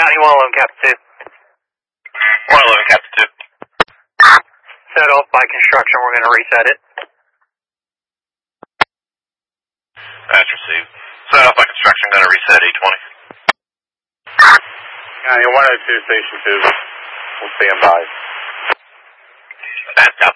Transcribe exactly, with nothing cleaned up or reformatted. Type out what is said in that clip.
County one eleven, Captain two. one eleven, Captain two. Set off by construction, we're going to reset it. That's received. Set off by construction, going to reset eight twenty. County one oh two, Station two. We'll stand by. That's